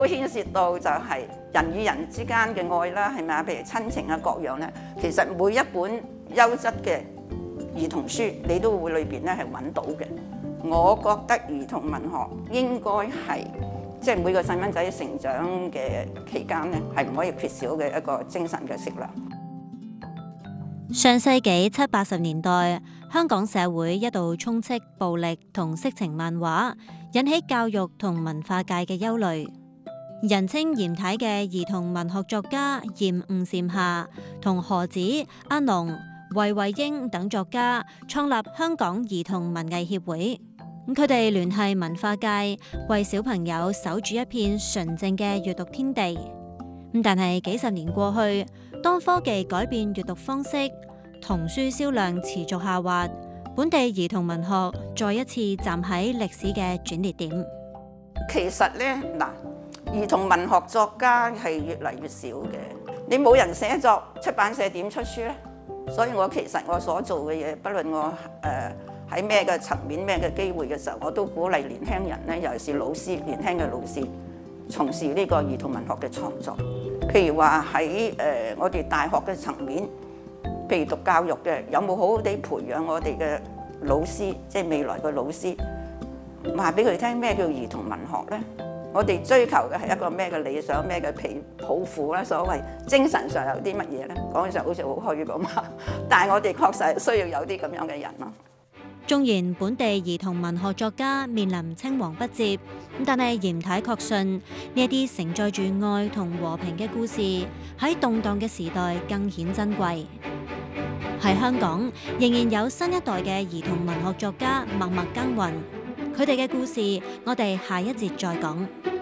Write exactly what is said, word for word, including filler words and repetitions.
都牽涉到就係人與人之間嘅愛啦，係咪啊？譬如親情啊各樣咧，其實每一本優質嘅兒童書，你都會裏邊咧係揾到嘅。我覺得兒童文學應該係即係每個細蚊仔成長嘅期間咧，係唔可以缺少嘅一個精神嘅食糧。 上世紀七八十年代，香港社會一度充斥暴力同色情漫畫，引起教育同文化界嘅憂慮。人稱嚴太嘅兒童文學作家嚴吳禪夏同何子、阿龍、衛慧英等作家創立香港兒童文藝協會。佢哋聯繫文化界，為小朋友守住一片純淨嘅閱讀天地。但係幾十年過去，當科技改變閱讀方式，童書銷量持續下滑，本地兒童文學再一次站喺歷史嘅轉捩點。 其實咧，嗱，兒童文學作家係越嚟越少嘅。你冇人寫作，出版社點出書咧？所以我其實我所做嘅嘢，不論我誒喺咩嘅層面、咩嘅機會嘅時候，我都鼓勵年輕人咧，尤其是老師、年輕嘅老師，從事呢個兒童文學嘅創作。譬如話喺誒我哋大學嘅層面，譬如讀教育嘅，有冇好好地培養我哋嘅老師，即係未來嘅老師，話俾佢聽咩叫兒童文學咧？我哋追求嘅係一個咩嘅理想，咩嘅抱負咧？所謂精神上有啲乜嘢咧？講起上好似好虛咁啊！但係我哋確實係需要有啲咁樣嘅人咯。 縱然本地兒童文學作家面臨青黃不接，但係嚴太確信呢一啲承載住愛同和平嘅故事，喺動盪嘅時代更顯珍貴。喺香港仍然有新一代嘅兒童文學作家默默耕耘，佢哋嘅故事我哋下一節再講。